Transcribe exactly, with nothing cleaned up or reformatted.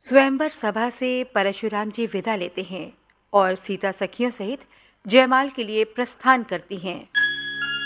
स्वयंवर सभा से परशुराम जी विदा लेते हैं और सीता सखियों सहित जयमाल के लिए प्रस्थान करती हैं।